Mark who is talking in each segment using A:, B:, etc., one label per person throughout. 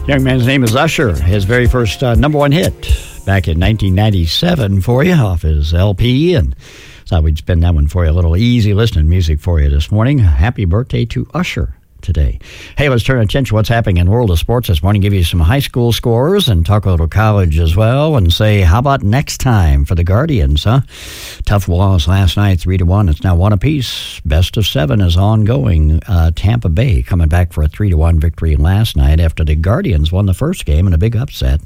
A: Young man's name is Usher. His very first number one hit back in 1997 for you off his LP, and thought we'd spin that one for you. A little easy listening music for you this morning. Happy birthday to Usher today. Hey, let's turn attention to what's happening in the world of sports this morning. Give you some high school scores and talk a little college as well, and say, how about next time for the Guardians, huh? Tough loss last night, 3-1. It's now 1 apiece. Best of 7 is ongoing. Tampa Bay coming back for a 3-1 victory last night after the Guardians won the first game in a big upset.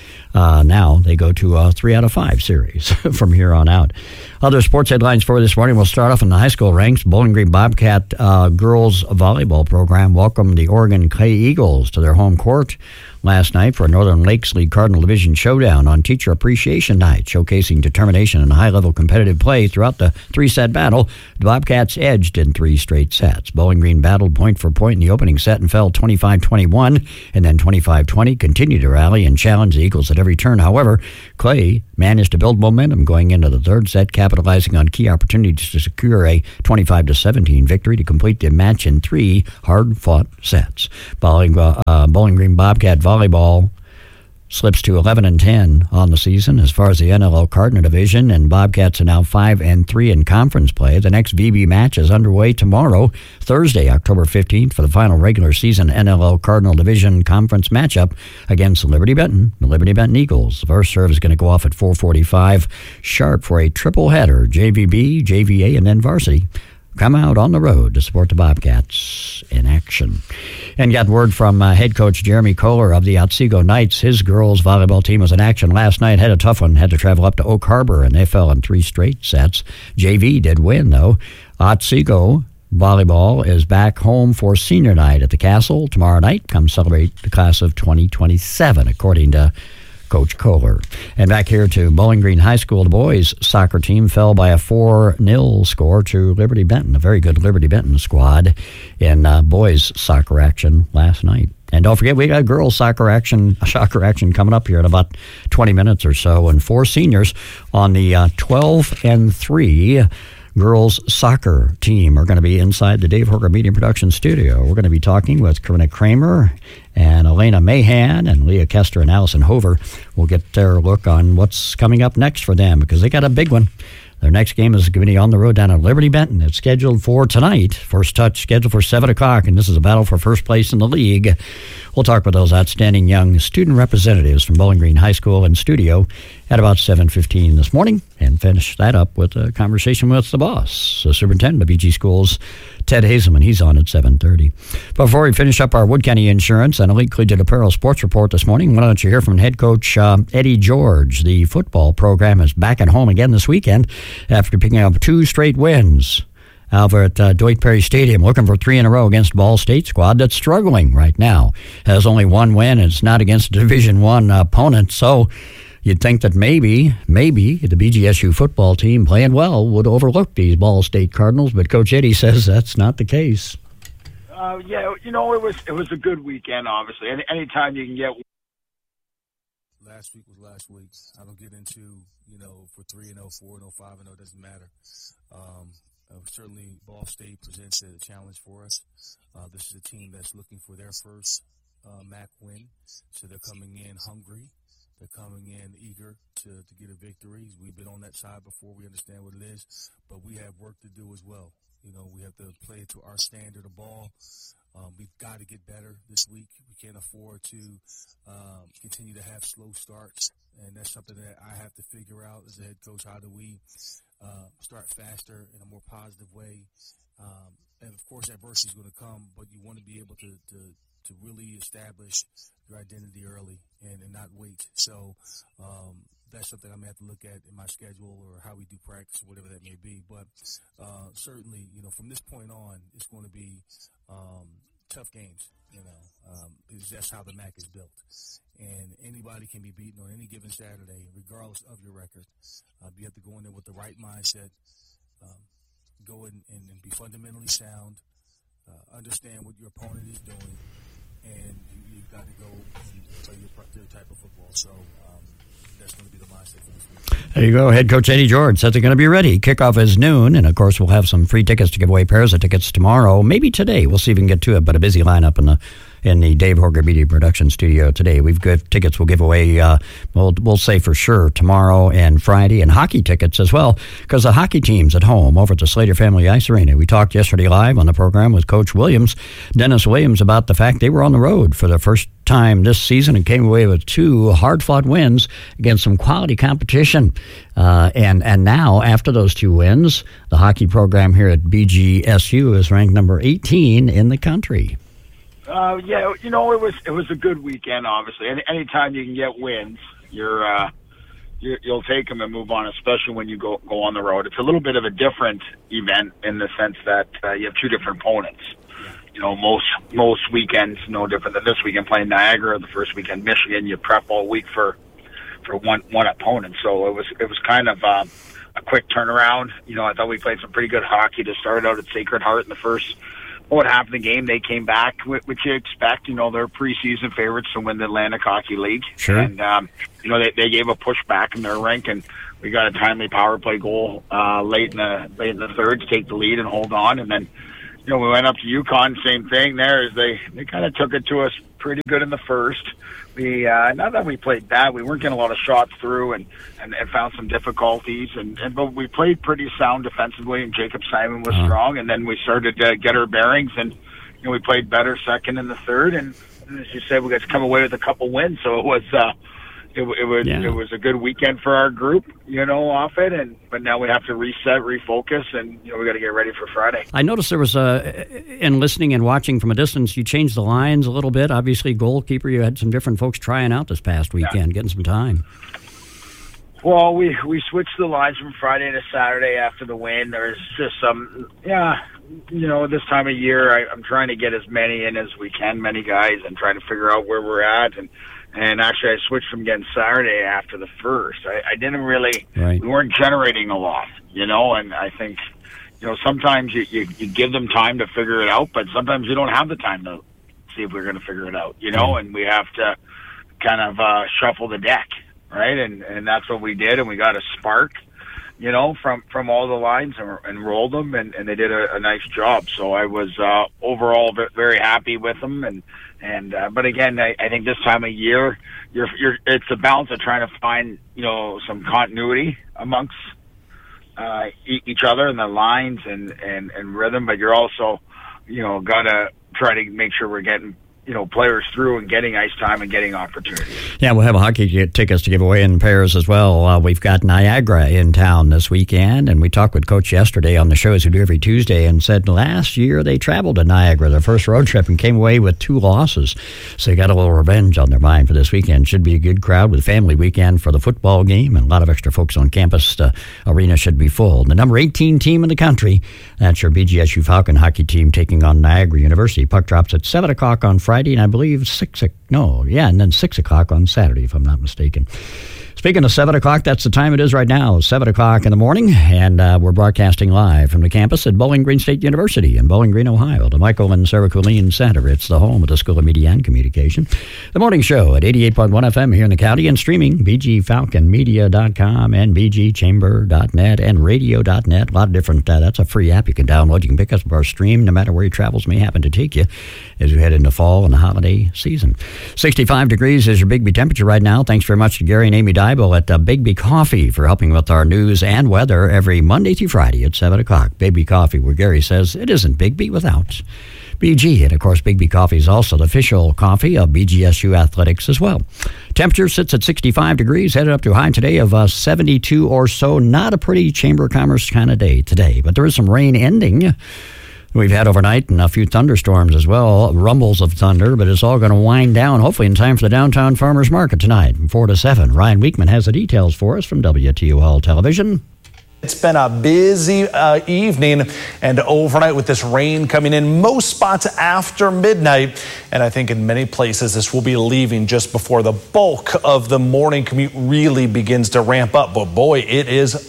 A: Now they go to a 3 out of 5 series from here on out. Other sports headlines for this morning. We'll start off in the high school ranks. Bowling Green Bobcat girls volleyball program welcomed the Oregon Clay Eagles to their home court last night for a Northern Lakes League Cardinal Division showdown on Teacher Appreciation Night, showcasing determination and high-level competitive play throughout the 3-set battle. The Bobcats edged in 3 straight sets. Bowling Green battled point for point in the opening set and fell 25-21, and then 25-20, continued to rally and challenge the Eagles at every turn. However, Clay managed to build momentum going into the third set, capitalizing on key opportunities to secure a 25-17 victory to complete the match in 3 hard-fought sets. Bowling Green Bobcat volleyball slips to 11-10 on the season as far as the NLL Cardinal Division, and Bobcats are now 5-3 in conference play. The next VB match is underway tomorrow, Thursday, October 15th, for the final regular season NLL Cardinal Division conference matchup against Liberty Benton, the Liberty Benton Eagles. The first serve is going to go off at 4:45 sharp for a triple header, JVB, JVA, and then varsity. Come out on the road to support the Bobcats in action. And got word from head coach Jeremy Kohler of the Otsego Knights. His girls volleyball team was in action last night. Had a tough one. Had to travel up to Oak Harbor, and they fell in 3 straight sets. JV did win, though. Otsego volleyball is back home for senior night at the Castle tomorrow night. Come celebrate the class of 2027, according to Coach Kohler. And back here to Bowling Green High School, the boys soccer team fell by a 4-0 score to Liberty Benton, a very good Liberty Benton squad in boys soccer action last night. And don't forget, we got girls soccer action coming up here in about 20 minutes or so, and 4 seniors on the 12-3 girls soccer team are going to be inside the Dave Horker Media Production Studio. We're going to be talking with Corinna Kramer and Elena Mahan and Leah Kester and Allison Hover. We'll get their look on what's coming up next for them, because they got a big one. Their next game is going to be on the road down at Liberty Benton. It's scheduled for tonight. First touch scheduled for 7 o'clock, and this is a battle for first place in the league. We'll talk with those outstanding young student representatives from Bowling Green High School in studio at about 7:15 this morning, and finish that up with a conversation with the boss, the superintendent of BG Schools, Ted Hazelman. He's on at 7:30. Before we finish up our Wood County Insurance and Elite Collegiate Apparel Sports Report this morning, why don't you hear from head coach Eddie George? The football program is back at home again this weekend after picking up 2 straight wins over at Dwight Perry Stadium, looking for 3 in a row against Ball State squad that's struggling right now. Has only 1 win, and it's not against a Division I opponent, so you'd think that maybe the BGSU football team playing well would overlook these Ball State Cardinals, but Coach Eddie says that's not the case.
B: Yeah, it was a good weekend, obviously. Anytime you can get.
C: Last week was last week. I don't get into, for 3-0, 4-0, 5-0, it doesn't matter. Certainly, Ball State presents a challenge for us. This is a team that's looking for their first MAC win, so they're coming in hungry. They're coming in eager to get a victory. We've been on that side before. We understand what it is, but we have work to do as well. We have to play to our standard of ball. We've got to get better this week. We can't afford to continue to have slow starts, and that's something that I have to figure out as a head coach. How do we start faster in a more positive way? And, of course, adversity is going to come, but you want to be able to really establish your identity early and not wait. So that's something I'm going to have to look at in my schedule or how we do practice or whatever that may be. But certainly, from this point on, it's going to be tough games. That's how the MAC is built. And anybody can be beaten on any given Saturday, regardless of your record. You have to go in there with the right mindset, go in and be fundamentally sound, understand what your opponent is doing, and you've got to go and play your type of football. So that's going to be the mindset for this week.
A: There you go. Head coach Eddie George says they're going to be ready. Kickoff is noon, and of course we'll have some free tickets to give away, pairs of tickets tomorrow, maybe today. We'll see if we can get to it, but a busy lineup in the Dave Horger Media Production Studio today. We've got tickets we'll give away, we'll say for sure, tomorrow and Friday, and hockey tickets as well, because the hockey team's at home over at the Slater Family Ice Arena. We talked yesterday live on the program with Coach Williams, Dennis Williams, about the fact they were on the road for the first time this season and came away with 2 hard-fought wins against some quality competition. And now, after those 2 wins, the hockey program here at BGSU is ranked number 18 in the country.
B: Yeah, you know, it was a good weekend. Obviously, anytime you can get wins, you'll take them and move on. Especially when you go on the road. It's a little bit of a different event in the sense that you have 2 different opponents. You know, most weekends no different than this weekend playing Niagara. The first weekend Michigan. You prep all week for one opponent. So it was kind of a quick turnaround. You know, I thought we played some pretty good hockey to start out at Sacred Heart in the first. What happened in the game? They came back, which you expect. You know, they're preseason favorites to win the Atlantic Hockey League.
A: Sure.
B: And, you know, they gave a push back in their rank, and we got a timely power play goal late in the third to take the lead and hold on. And then, you know, we went up to UConn, same thing there. As they kind of took it to us pretty good in the first. We not that we played bad, we weren't getting a lot of shots through and found some difficulties, but we played pretty sound defensively, and Jacob Simon was strong, and then we started to get our bearings, and you know, we played better second and the third, and as you said, we got to come away with a couple wins, so it was a good weekend for our group, you know, off it, but now we have to reset, refocus, and you know, we got to get ready for Friday.
A: I noticed there was in listening and watching from a distance, you changed the lines a little bit. Obviously, goalkeeper, you had some different folks trying out this past weekend, getting some time.
B: Well, we switched the lines from Friday to Saturday after the win. There's just some, you know, this time of year, I'm trying to get as many in as we can, many guys, and trying to figure out where we're at. And actually, I switched them again Saturday after the first. I didn't really, we weren't generating a lot, you know, and I think, you know, sometimes you give them time to figure it out, but sometimes you don't have the time to see if we're going to figure it out, you know, and we have to kind of shuffle the deck, right? And that's what we did, and we got a spark, you know, from all the lines and rolled them, and they did a nice job. So I was overall very happy with them, but again, I think this time of year, it's a balance of trying to find, you know, some continuity amongst each other and the lines and rhythm, but you're also, you know, gotta try to make sure we're getting, you know, players through and getting ice time and getting opportunities.
A: Yeah, we'll have hockey tickets to give away in pairs as well. We've got Niagara in town this weekend, and we talked with Coach yesterday on the shows we do every Tuesday and said last year they traveled to Niagara, their first road trip, and came away with 2 losses. So they got a little revenge on their mind for this weekend. Should be a good crowd with family weekend for the football game, and a lot of extra folks on campus. The arena should be full. The number 18 team in the country, that's your BGSU Falcon hockey team taking on Niagara University. Puck drops at 7 o'clock on Friday, and I believe 6 o'clock on Saturday, if I'm not mistaken. Speaking of 7 o'clock, that's the time it is right now, 7 o'clock in the morning, and we're broadcasting live from the campus at Bowling Green State University in Bowling Green, Ohio, the Michael and Sarah Colleen Center. It's the home of the School of Media and Communication. The morning show at 88.1 FM here in the county, and streaming bgfalconmedia.com and bgchamber.net and radio.net. A lot of different, that's a free app you can download. You can pick up our stream no matter where your travels may happen to take you as we head into fall and the holiday season. 65 degrees is your Bigby temperature right now. Thanks very much to Gary and Amy Dybel at Bigby Coffee for helping with our news and weather every Monday through Friday at 7 o'clock. Bigby Coffee, where Gary says it isn't Bigby without BG. And, of course, Bigby Coffee is also the official coffee of BGSU Athletics as well. Temperature sits at 65 degrees, headed up to a high today of 72 or so. Not a pretty Chamber of Commerce kind of day today, but there is some rain ending. We've had overnight and a few thunderstorms as well, rumbles of thunder, but it's all going to wind down, hopefully in time for the downtown farmers market tonight from 4 to 7. Ryan Weekman has the details for us from WTOL Television.
D: It's been a busy evening and overnight with this rain coming in most spots after midnight. And I think in many places this will be leaving just before the bulk of the morning commute really begins to ramp up. But boy, it is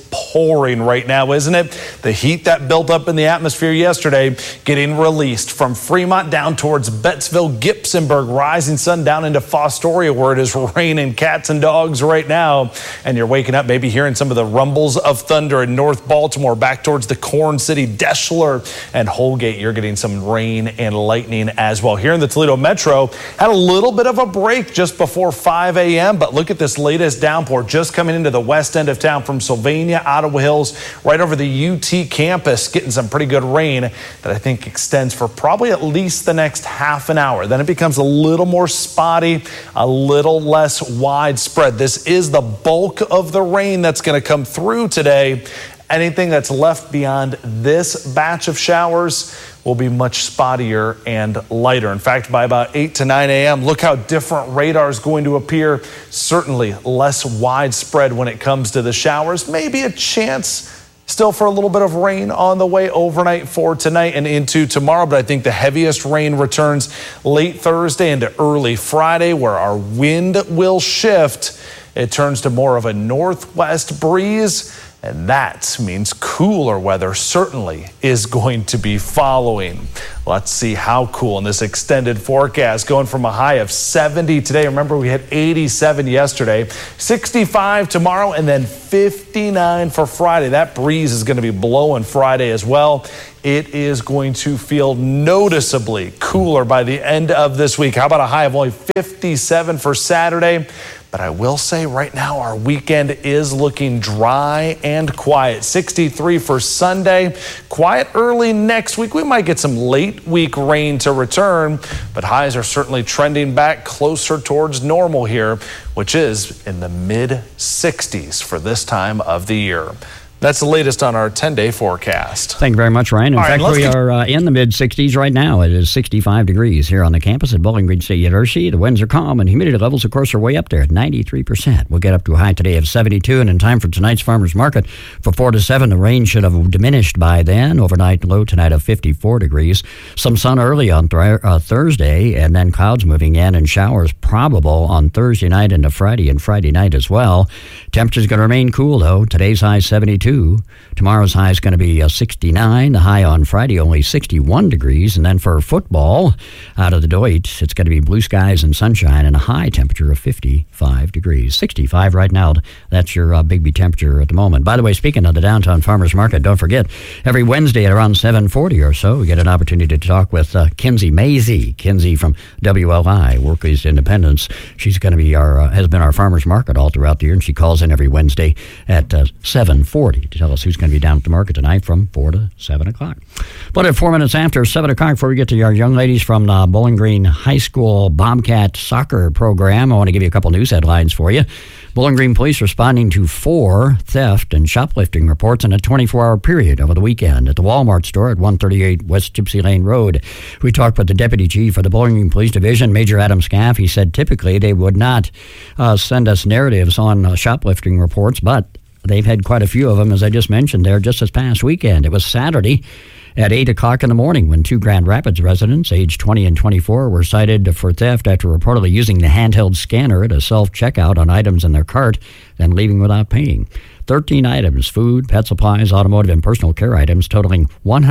D: pouring right now, isn't it? The heat that built up in the atmosphere yesterday getting released from Fremont down towards Bettsville, Gibsonburg, rising sun down into Fostoria, where it is raining cats and dogs right now. And you're waking up maybe hearing some of the rumbles of thunder in North Baltimore, back towards the Corn City, Deschler, and Holgate. You're getting some rain and lightning as well. Here in the Toledo Metro, had a little bit of a break just before 5 a.m., but look at this latest downpour just coming into the west end of town from Sylvania, Ottawa Hills, right over the UT campus, getting some pretty good rain that I think extends for probably at least the next half an hour. Then it becomes a little more spotty, a little less widespread. This is the bulk of the rain that's going to come through today. Anything that's left beyond this batch of showers will be much spottier and lighter. In fact, by about 8 to 9 a.m., look how different radar is going to appear. Certainly less widespread when it comes to the showers. Maybe a chance still for a little bit of rain on the way overnight for tonight and into tomorrow, but I think the heaviest rain returns late Thursday into early Friday, where our wind will shift. It turns to more of a northwest breeze, and that means cooler weather certainly is going to be following. Let's see how cool in this extended forecast, going from a high of 70 today. Remember, we had 87 yesterday, 65 tomorrow, and then 59 for Friday. That breeze is going to be blowing Friday as well. It is going to feel noticeably cooler by the end of this week. How about a high of only 57 for Saturday? But I will say right now our weekend is looking dry and quiet. 63 for Sunday. Quiet early next week. We might get some late week rain to return, but highs are certainly trending back closer towards normal here, which is in the mid-60s for this time of the year. That's the latest on our 10-day forecast.
A: Thank you very much, Ryan. In fact, we are in the mid-60s right now. It is 65 degrees here on the campus at Bowling Green State University. The winds are calm, and humidity levels, of course, are way up there at 93%. We'll get up to a high today of 72, and in time for tonight's farmers market for 4 to 7, the rain should have diminished by then. Overnight low tonight of 54 degrees. Some sun early on Thursday, and then clouds moving in and showers probable on Thursday night into Friday and Friday night as well. Temperature's going to remain cool, though. Today's high 72. Tomorrow's high is going to be 69. The high on Friday only 61 degrees. And then for football out of the Deutsch, it's going to be blue skies and sunshine and a high temperature of 55 degrees. 65 right now. That's your Bigby temperature at the moment. By the way, speaking of the downtown farmers market, don't forget, every Wednesday at around 7:40 or so, we get an opportunity to talk with Kinsey Mazie. Kinsey from WLI, Workers Independence. She's going to be has been our farmers market all throughout the year, and she calls in every Wednesday at 7:40 to tell us who's going to be down at the market tonight from 4 to 7 o'clock. But at 4 minutes after 7 o'clock, before we get to our young ladies from the Bowling Green High School Bobcat soccer program, I want to give you a couple news headlines for you. Bowling Green police responding to 4 theft and shoplifting reports in a 24-hour period over the weekend at the Walmart store at 138 West Gypsy Lane Road. We talked with the deputy chief of the Bowling Green Police Division, Major Adam Scaff. He said typically they would not send us narratives on shoplifting reports, but they've had quite a few of them, as I just mentioned there, just this past weekend. It was Saturday at 8 o'clock in the morning when 2 Grand Rapids residents, aged 20 and 24, were cited for theft after reportedly using the handheld scanner at a self-checkout on items in their cart, then leaving without paying. 13 items, food, pet supplies, automotive, and personal care items totaling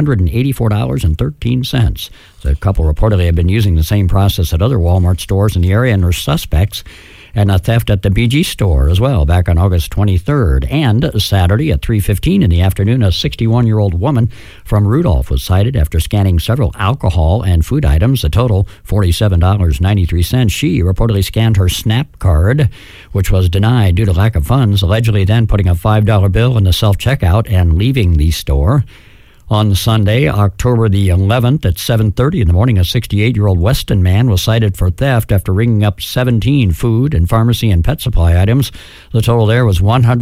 A: $184.13. The couple reportedly had been using the same process at other Walmart stores in the area and were suspects, and a theft at the BG store as well back on August 23rd. And Saturday at 3:15 in the afternoon, a 61-year-old woman from Rudolph was cited after scanning several alcohol and food items, a total $47.93. She reportedly scanned her SNAP card, which was denied due to lack of funds, allegedly then putting a $5 bill in the self-checkout and leaving the store. On Sunday, October the 11th at 7:30 in the morning, a 68-year-old Weston man was cited for theft after ringing up 17 food and pharmacy and pet supply items. The total there was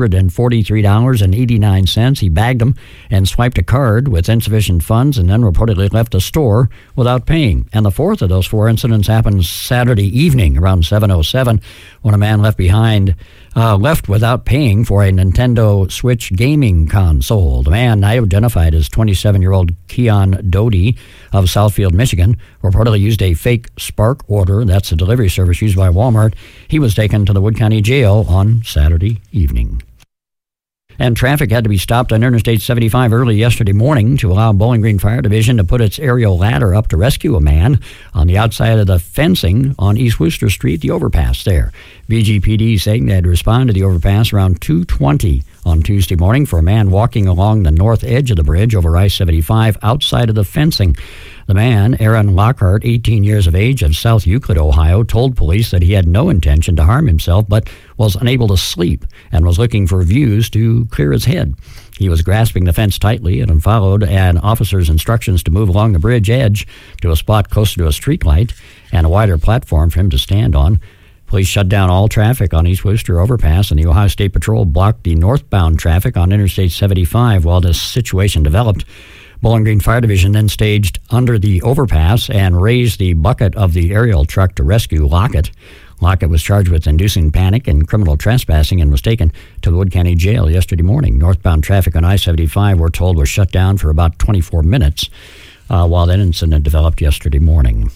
A: $143.89. He bagged them and swiped a card with insufficient funds and then reportedly left the store without paying. And the fourth of those 4 incidents happened Saturday evening around 7:07 when a man left without paying for a Nintendo Switch gaming console. The man, identified as 27-year-old Keon Doty of Southfield, Michigan, reportedly used a fake Spark order. That's a delivery service used by Walmart. He was taken to the Wood County Jail on Saturday evening. And traffic had to be stopped on Interstate 75 early yesterday morning to allow Bowling Green Fire Division to put its aerial ladder up to rescue a man on the outside of the fencing on East Worcester Street, the overpass there. BGPD saying they had responded to the overpass around 2:20 on Tuesday morning for a man walking along the north edge of the bridge over I-75 outside of the fencing. The man, Aaron Lockhart, 18 years of age, of South Euclid, Ohio, told police that he had no intention to harm himself but was unable to sleep and was looking for views to clear his head. He was grasping the fence tightly and followed an officer's instructions to move along the bridge edge to a spot closer to a streetlight and a wider platform for him to stand on. Police shut down all traffic on East Worcester Overpass, and the Ohio State Patrol blocked the northbound traffic on Interstate 75 while this situation developed. Bowling Green Fire Division then staged under the overpass and raised the bucket of the aerial truck to rescue Lockett. Lockett was charged with inducing panic and criminal trespassing and was taken to the Wood County Jail yesterday morning. Northbound traffic on I-75, we're told, was shut down for about 24 minutes while that incident developed yesterday morning.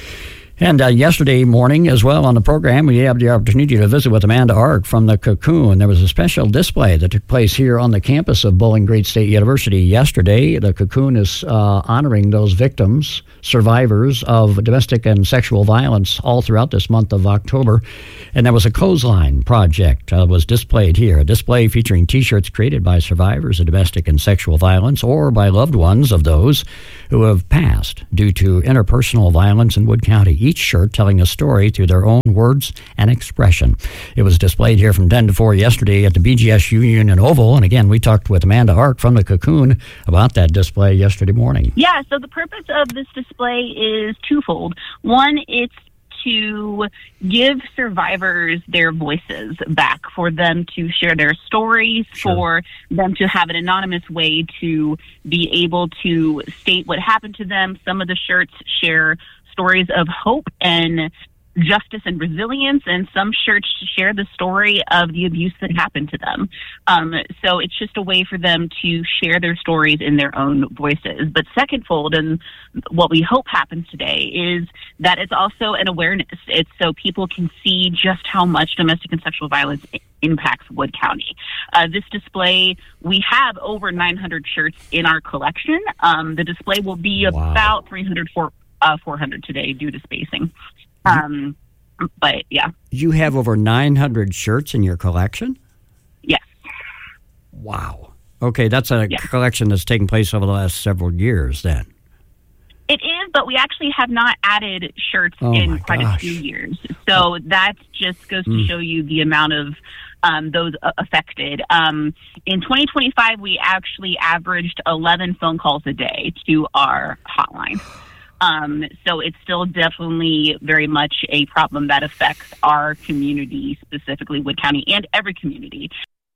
A: And yesterday morning as well on the program, we had the opportunity to visit with Amanda Ark from the Cocoon. There was a special display that took place here on the campus of Bowling Green State University yesterday. The Cocoon is honoring those victims, survivors of domestic and sexual violence all throughout this month of October. And there was a clothesline project was displayed here, a display featuring T-shirts created by survivors of domestic and sexual violence or by loved ones of those who have passed due to interpersonal violence in Wood County. Each shirt telling a story through their own words and expression. It was displayed here from 10 to 4 yesterday at the BGSU Union Oval. And again, we talked with Amanda Ark from the Cocoon about that display yesterday morning.
E: Yeah, so the purpose of this display is twofold. One, it's to give survivors their voices back, for them to share their stories, sure, for them to have an anonymous way to be able to state what happened to them. Some of the shirts share stories of hope and justice and resilience, and some shirts share the story of the abuse that happened to them. So it's just a way for them to share their stories in their own voices. But secondfold, and what we hope happens today, is that it's also an awareness. It's so people can see just how much domestic and sexual violence impacts Wood County. This display, we have over 900 shirts in our collection. The display will be about 400 today due to spacing. But yeah. You
A: have over 900 shirts in your collection?
E: Yes.
A: Wow. Okay, that's a collection that's taken place over the last several years then.
E: It is, but we actually have not added shirts in quite a few years. So that just goes to show you the amount of those affected. In 2025, we actually averaged 11 phone calls a day to our hotline. So it's still definitely very much a problem that affects our community, specifically Wood County, and every community.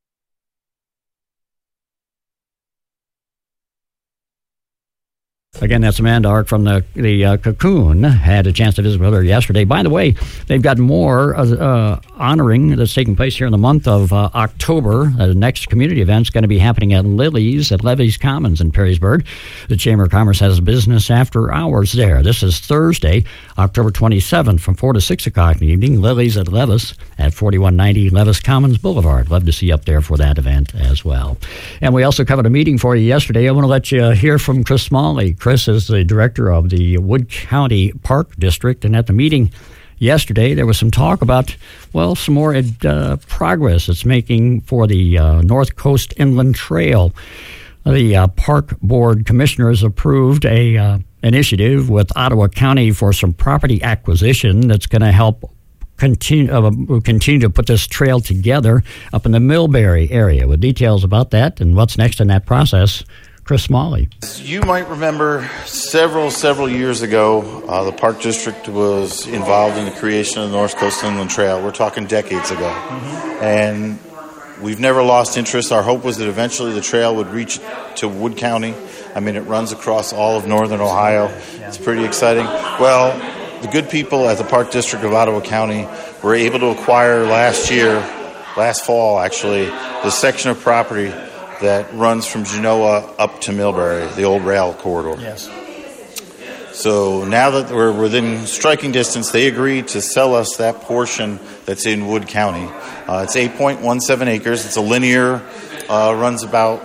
A: Again, that's Amanda Ark from the Cocoon. Had a chance to visit with her yesterday. By the way, they've got more honoring that's taking place here in the month of October. The next community event is going to be happening at Lily's at Levis Commons in Perrysburg. The Chamber of Commerce has business after hours there. This is Thursday, October 27th from 4 to 6 o'clock in the evening. Lily's at Levis at 4190 Levis Commons Boulevard. Love to see you up there for that event as well. And we also covered a meeting for you yesterday. I want to let you hear from Chris Smalley. Chris is the director of the Wood County Park District, and at the meeting yesterday there was some talk about, well, some more progress it's making for the North Coast Inland Trail. The Park Board Commissioners approved a initiative with Ottawa County for some property acquisition that's going to help continue to put this trail together up in the Millbury area. With details about that and what's next in that process, Chris Smalley.
F: You might remember several years ago, the Park District was involved in the creation of the North Coast Inland Trail. We're talking decades ago. And we've never lost interest. Our hope was that eventually the trail would reach to Wood County. I mean, it runs across all of northern Ohio. It's pretty exciting. Well, the good people at the Park District of Ottawa County were able to acquire last fall actually, the section of property that runs from Genoa up to Millbury, the old rail corridor.
G: Yes.
F: So now that we're within striking distance, they agreed to sell us that portion that's in Wood County. It's 8.17 acres. It's a linear runs about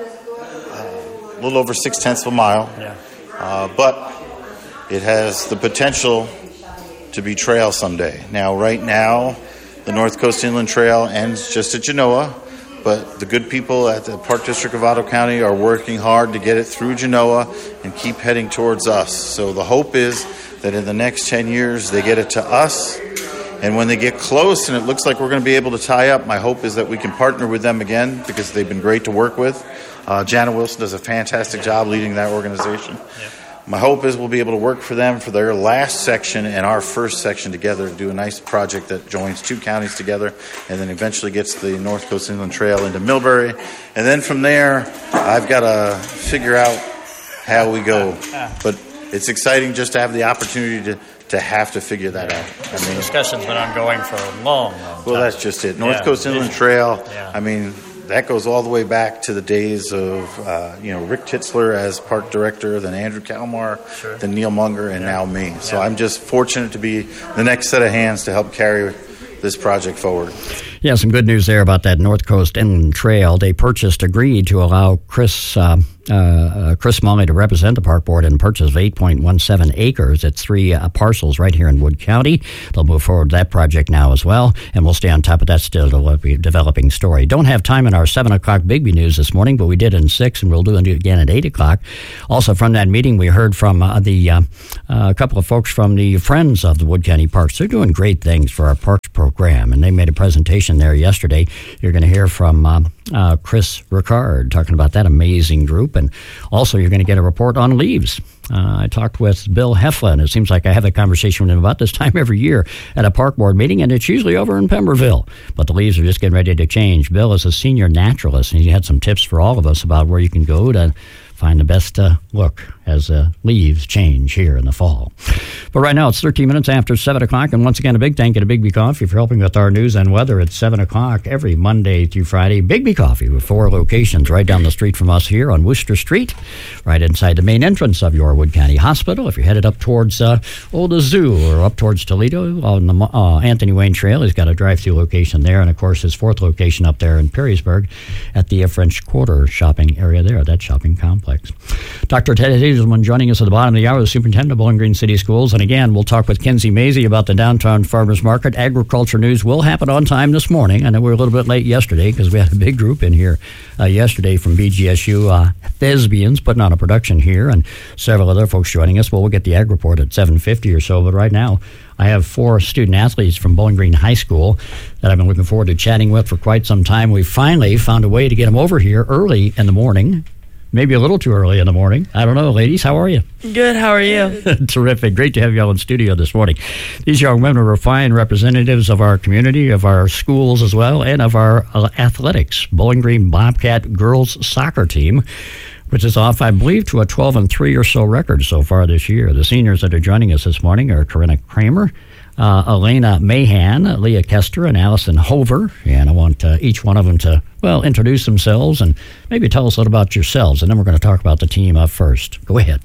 F: a little over 0.6 of a mile.
A: Yeah.
F: But it has the potential to be trail someday. Now, right now, the North Coast Inland Trail ends just at Genoa, but the good people at the Park District of Ottawa County are working hard to get it through Genoa and keep heading towards us. So the hope is that in the next 10 years, they get it to us. And when they get close and it looks like we're going to be able to tie up, my hope is that we can partner with them again because they've been great to work with. Janet Wilson does a fantastic job leading that organization. Yep. My hope is we'll be able to work for them for their last section and our first section together to do a nice project that joins two counties together and then eventually gets the North Coast Inland Trail into Millbury. And then from there, I've got to figure out how we go. But it's exciting just to have the opportunity to have to figure that out.
A: I mean, discussion's been ongoing for a long time.
F: Well, that's just it. North Coast Inland Trail, I mean, that goes all the way back to the days of, Rick Titzler as park director, then Andrew Kalmar, then Neil Munger, and now me. So I'm just fortunate to be the next set of hands to help carry this project forward.
A: Yeah, some good news there about that North Coast Inland Trail. They agreed to allow Chris Smalley to represent the park board in purchase of 8.17 acres at 3 parcels right here in Wood County. They'll move forward with that project now as well, and we'll stay on top of that still developing story. Don't have time in our 7 o'clock Bigby News this morning, but we did in 6, and we'll do it again at 8 o'clock. Also from that meeting, we heard from a couple of folks from the Friends of the Wood County Parks. They're doing great things for our parks program, and they made a presentation there yesterday. You're going to hear from Chris Ricard talking about that amazing group, and also you're going to get a report on leaves. I talked with Bill Heflin. It seems like I have a conversation with him about this time every year at a park board meeting, and it's usually over in Pemberville. But the leaves are just getting ready to change. Bill is a senior naturalist, and he had some tips for all of us about where you can go to find the best look as leaves change here in the fall. But right now it's 13 minutes after 7 o'clock, and once again a big thank you to Bigby Coffee for helping with our news and weather at 7 o'clock every Monday through Friday. Bigby Coffee with 4 locations right down the street from us here on Worcester Street, right inside the main entrance of your Wood County Hospital. If you're headed up towards the zoo or up towards Toledo on the Anthony Wayne Trail, he's got a drive-through location there, and of course his 4th location up there in Perrysburg at the French Quarter shopping area there, that shopping complex. Dr. Ted Hazelman joining us at the bottom of the hour, the superintendent of Bowling Green City Schools. And again, we'll talk with Kenzie Mazie about the downtown farmers market. Agriculture news will happen on time this morning. I know we were a little bit late yesterday because we had a big group in here yesterday from BGSU Thespians putting on a production here, and several other folks joining us. Well, we'll get the ag report at 7:50 or so. But right now, I have 4 student athletes from Bowling Green High School that I've been looking forward to chatting with for quite some time. We finally found a way to get them over here early in the morning. Maybe a little too early in the morning. I don't know. Ladies, how are you?
G: Good. How are you?
A: Terrific. Great to have you all in studio this morning. These young women are fine representatives of our community, of our schools as well, and of our athletics. Bowling Green Bobcat girls soccer team, which is off, I believe, to a 12-3 or so record so far this year. The seniors that are joining us this morning are Corinna Kramer, Elena Mahan, Leah Kester, and Allison Hover. And I want each one of them to, introduce themselves and maybe tell us a little about yourselves. And then we're going to talk about the team up first. Go ahead.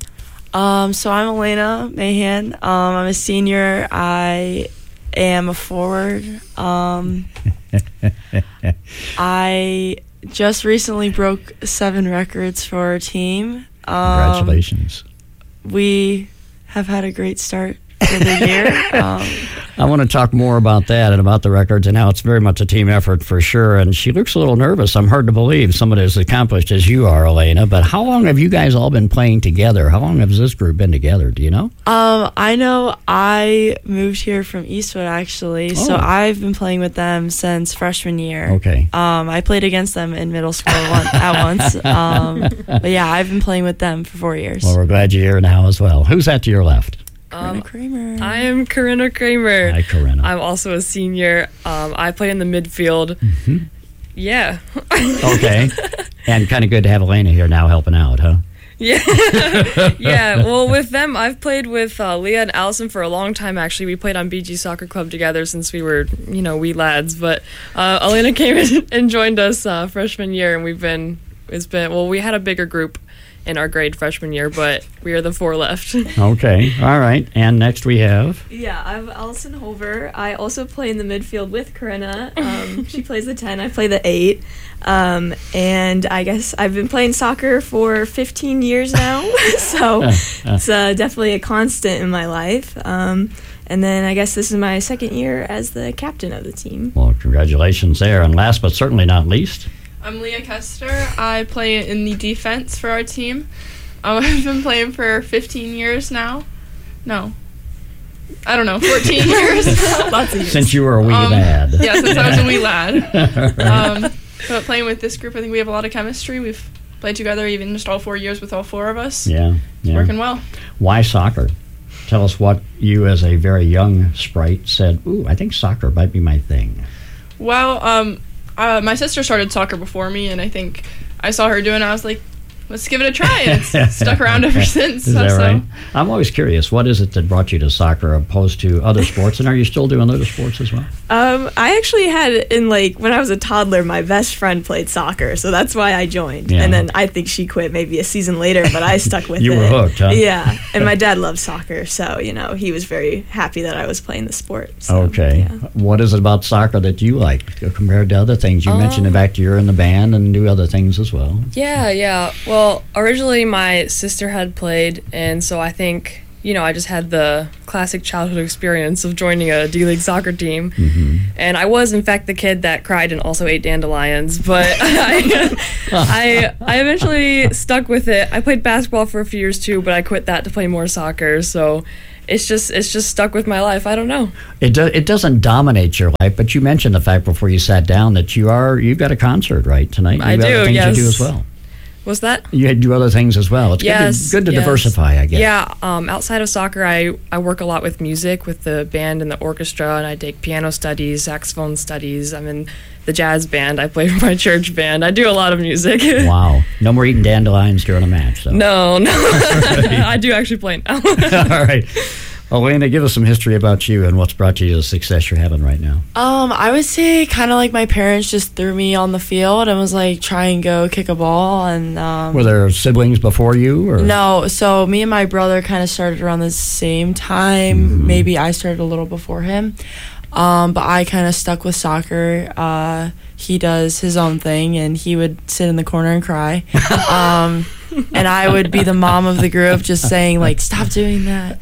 G: So I'm Elena Mahan. I'm a senior. I am a forward. I just recently broke 7 records for our team.
A: Congratulations.
G: We have had a great start for the year.
A: I want to talk more about that and about the records and how it's very much a team effort for sure. And she looks a little nervous. I'm hard to believe someone as accomplished as you are, Elena. But how long have you guys all been playing together? How long has this group been together? Do you know?
G: I know I moved here from Eastwood, actually. So I've been playing with them since freshman year.
A: Okay.
G: I played against them in middle school at once. But yeah, I've been playing with them for 4 years.
A: Well, we're glad you're here now as well. Who's that to your left?
G: Corinna Kramer.
H: I am Corinna Kramer.
A: Hi, Corinna.
H: I'm also a senior. I play in the midfield.
A: Mm-hmm.
H: Yeah.
A: Okay. And kind of good to have Elena here now helping out, huh?
H: Yeah. Yeah. Well, with them, I've played with Leah and Allison for a long time, actually. We played on BG Soccer Club together since we were, wee lads. But Elena came in and joined us freshman year, and we had a bigger group in our grade freshman year, but we are the 4 left.
A: Okay, all right. And next we have...
G: Yeah, I'm Allison Holver. I also play in the midfield with Corinna. She plays the 10, I play the 8. And I guess I've been playing soccer for 15 years now, so it's definitely a constant in my life. And then I guess this is my second year as the captain of the team.
A: Well, congratulations there. And last but certainly not least...
I: I'm Leah Kester. I play in the defense for our team. I've been playing for 15 years now. No. I don't know, 14 years.
G: Lots of years.
A: Since you were a wee lad.
I: Yeah, since I was a wee lad. But playing with this group, I think we have a lot of chemistry. We've played together even just all 4 years with all 4 of us.
A: Yeah.
I: It's working well.
A: Why soccer? Tell us what you, as a very young sprite, said, ooh, I think soccer might be my thing.
I: Well, my sister started soccer before me, and I think I saw her doing it. I was like, let's give it a try. And it's stuck around ever since.
A: Is that right? I'm always curious, what is it that brought you to soccer opposed to other sports? And are you still doing other sports as well?
G: I actually had, when I was a toddler, my best friend played soccer, so that's why I joined.
A: Yeah.
G: And then I think she quit maybe a season later, but I stuck with it.
A: You were hooked, huh?
G: Yeah, and my dad loved soccer, so, he was very happy that I was playing the sport. So,
A: okay.
G: Yeah.
A: What is it about soccer that you like compared to other things? You mentioned the fact you're in the band and do other things as well.
H: Yeah. Well, originally my sister had played, and so I think, I just had the classic childhood experience of joining a D-League soccer team. Mm-hmm. And I was, in fact, the kid that cried and also ate dandelions, but I eventually stuck with it. I played basketball for a few years too, but I quit that to play more soccer, so it's just stuck with my life. I don't know.
A: It doesn't dominate your life, but you mentioned the fact before you sat down that you've got a concert, right, tonight?
H: I do,
A: other things
H: yes.
A: you do as well.
H: What's that?
A: You do other things as well. It's good to diversify, I guess.
H: Yeah, outside of soccer, I work a lot with music, with the band and the orchestra, and I take piano studies, saxophone studies. I'm in the jazz band. I play for my church band. I do a lot of music.
A: Wow. No more eating dandelions during a match, though.
H: No. I do actually play now.
A: All right. Elena, give us some history about you and what's brought you to the success you're having right now.
G: I would say kind of like my parents just threw me on the field and was like, try and go kick a ball. And
A: were there siblings before you? Or?
G: No, so me and my brother kind of started around the same time. Mm-hmm. Maybe I started a little before him. But I kind of stuck with soccer. He does his own thing, and he would sit in the corner and cry. And I would be the mom of the group just saying, stop doing that.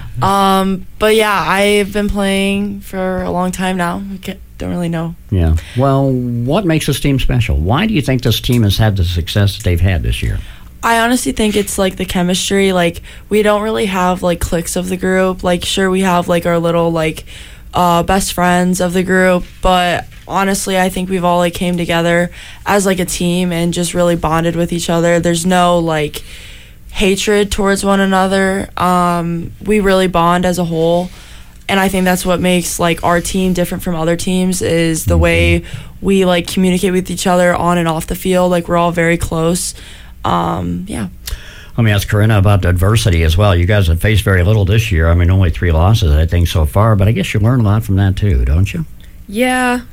G: But yeah, I've been playing for a long time now. Don't really know.
A: Yeah. Well, what makes this team special? Why do you think this team has had the success that they've had this year?
G: I honestly think it's the chemistry. We don't really have cliques of the group. Sure, we have our little best friends of the group, but honestly I think we've all came together as a team and just really bonded with each other. There's no hatred towards one another. We really bond as a whole, and I think that's what makes our team different from other teams is the way we communicate with each other on and off the field. We're all very close. Yeah.
A: Let me ask Corinna about adversity as well. You guys have faced very little this year. I mean, only 3 losses, I think, so far. But I guess you learn a lot from that, too, don't you?
H: Yeah.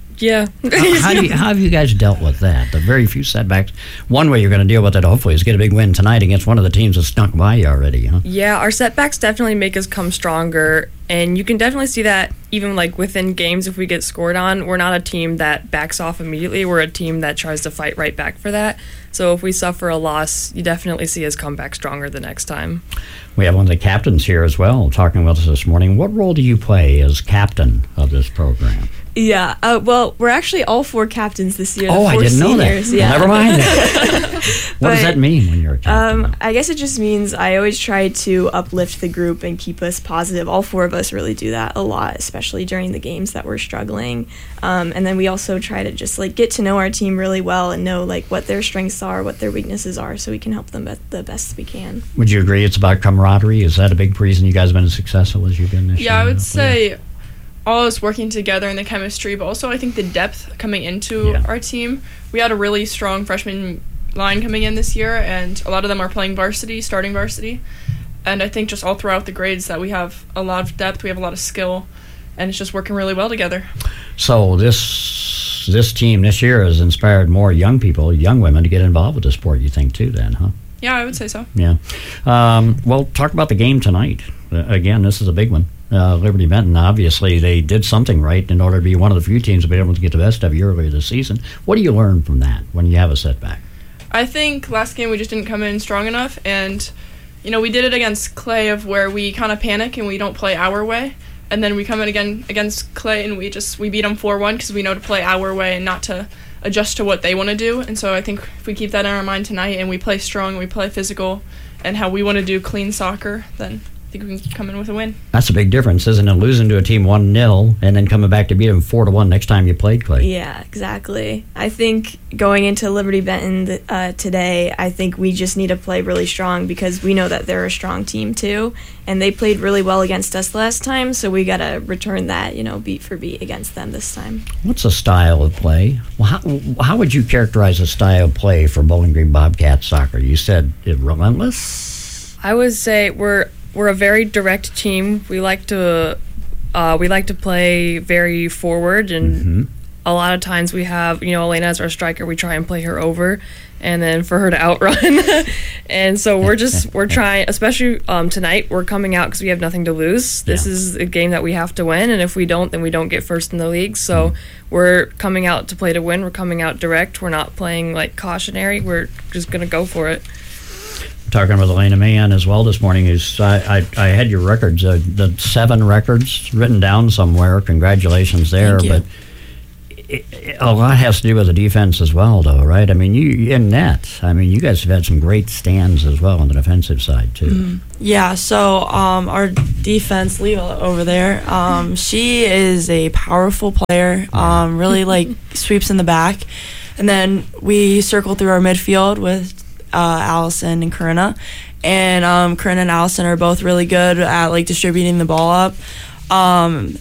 A: How have you guys dealt with that? The very few setbacks. One way you're going to deal with it, hopefully, is get a big win tonight against one of the teams that snuck by you already, huh?
H: Yeah, our setbacks definitely make us come stronger. And you can definitely see that even within games if we get scored on. We're not a team that backs off immediately. We're a team that tries to fight right back for that. So if we suffer a loss, you definitely see us come back stronger the next time.
A: We have one of the captains here as well talking with us this morning. What role do you play as captain of this program?
G: Yeah, well, we're actually all 4 captains this year.
A: Oh, I didn't know that.
G: Yeah.
A: Well, never mind that. What does that mean when you're a captain?
G: I guess it just means I always try to uplift the group and keep us positive. All 4 of us really do that a lot, especially during the games that we're struggling. And then we also try to just get to know our team really well and know what their strengths are, what their weaknesses are, so we can help them the best we can.
A: Would you agree it's about camaraderie? Is that a big reason you guys have been as successful as you've been this year?
I: Yeah, I would say all of us working together in the chemistry, but also I think the depth coming into our team. We had a really strong freshman line coming in this year, and a lot of them are playing starting varsity. And I think just all throughout the grades that we have a lot of depth, we have a lot of skill, and it's just working really well together.
A: So this team this year has inspired more young people, young women, to get involved with the sport, you think, too, then, huh?
I: Yeah, I would say so.
A: Yeah. Well, talk about the game tonight. Again, this is a big one. Liberty Benton, obviously, they did something right in order to be one of the few teams to be able to get the best of you earlier this season. What do you learn from that when you have a setback?
I: I think last game we just didn't come in strong enough, and we did it against Clay of where we kind of panic and we don't play our way, and then we come in again against Clay and we beat them 4-1 because we know to play our way and not to adjust to what they want to do. And so I think if we keep that in our mind tonight and we play strong, we play physical, and how we want to do clean soccer, then I think we can come in with a win.
A: That's a big difference, isn't it? Losing to a team 1-0 and then coming back to beat them 4-1 next time you played, Clay.
J: Yeah, exactly. I think going into Liberty Benton today, I think we just need to play really strong because we know that they're a strong team too, and they played really well against us last time, so we got to return that, beat for beat against them this time.
A: What's a style of play? Well, how would you characterize a style of play for Bowling Green Bobcats soccer? You said it relentless?
H: I would say we're a very direct team. We like to play very forward, and a lot of times we have Elena as our striker. We try and play her over, and then for her to outrun. And so we're trying. Especially tonight, we're coming out because we have nothing to lose. This is a game that we have to win, and if we don't, then we don't get first in the league. So we're coming out to play to win. We're coming out direct. We're not playing like cautionary. We're just gonna go for it.
A: Talking with Elena Mahan as well this morning. I had your records, the 7 records written down somewhere. Congratulations there. But a lot has to do with the defense as well, though, right? I mean, you in net. I mean, you guys have had some great stands as well on the defensive side too.
G: Yeah. So our defense, Leva over there, she is a powerful player. Really sweeps in the back, and then we circle through our midfield with Allison and Corinna, and Corinna and Allison are both really good at distributing the ball up.